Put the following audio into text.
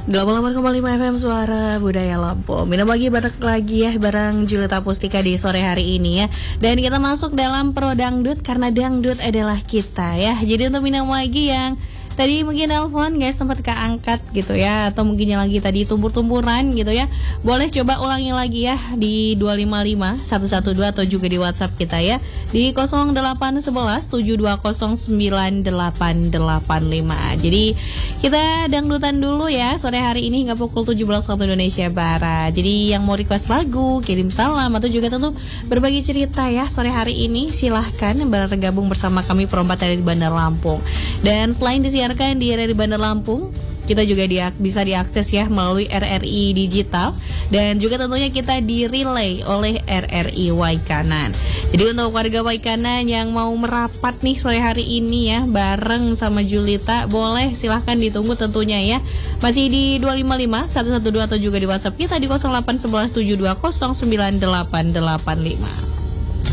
88,5 FM Suara Budaya Lampung. Minum lagi balik lagi ya bareng Julita Pustika di sore hari ini ya. Dan kita masuk dalam Pro Dangdut karena dangdut adalah kita ya. Jadi untuk minum lagi yang tadi mungkin telepon gak sempat keangkat gitu ya, atau mungkin yang lagi tadi tumpur-tumpuran gitu ya, boleh coba ulangi lagi ya di 255 112 atau juga di WhatsApp kita ya di 0811 72098885. Jadi kita dangdutan dulu ya sore hari ini hingga pukul 17 waktu Indonesia Barat. Jadi yang mau request lagu, kirim salam atau juga tentu berbagi cerita ya sore hari ini, silahkan bergabung bersama kami Perompak dari Bandar Lampung. Dan selain disiarkan di RRI Bandar Lampung, kita juga bisa diakses ya melalui RRI Digital, dan juga tentunya kita di-relay oleh RRI Waikanan. Jadi untuk warga Waikanan yang mau merapat nih sore hari ini ya bareng sama Julita, boleh silahkan ditunggu tentunya ya. Masih di 255 112 atau juga di WhatsApp kita di 0811 720 9885.